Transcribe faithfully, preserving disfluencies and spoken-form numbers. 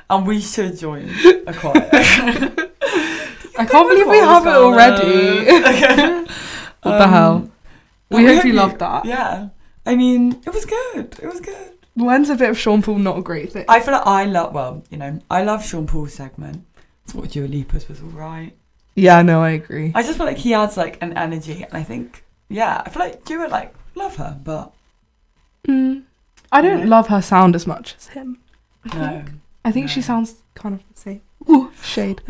And we should join a choir. I can't believe we have it already. Okay. What the Um, hell? We hope you loved that. Yeah. I mean, it was good. It was good. When's a bit of Sean Paul not a great thing? I feel like I love, well, you know, I love Sean Paul's segment. I thought Dua Lipa's was all right. Yeah, no, I agree. I just feel like he adds like an energy, and I think, yeah, I feel like Dua, like, love her, but Mm, I don't Yeah. love her sound as much as him. I no. think, I think she no. sounds kind of the same. Ooh, shade.